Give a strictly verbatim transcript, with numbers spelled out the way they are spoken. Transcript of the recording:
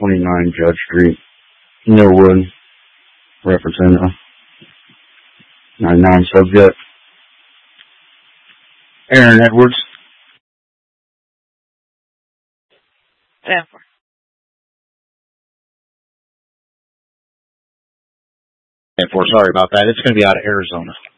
twenty-nine Judge Street, Millwood, representing ninety-nine subject. Aaron Edwards. ten four. ten four, sorry about that. It's going to be out of Arizona.